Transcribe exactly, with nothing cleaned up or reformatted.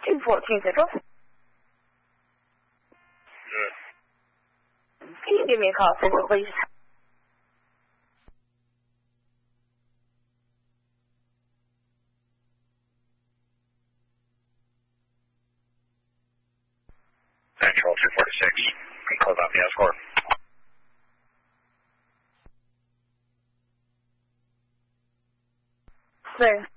two fourteen Central. Mm. Can you give me a call, Central, please? Central two forty-six. Can close out the escort. Sir.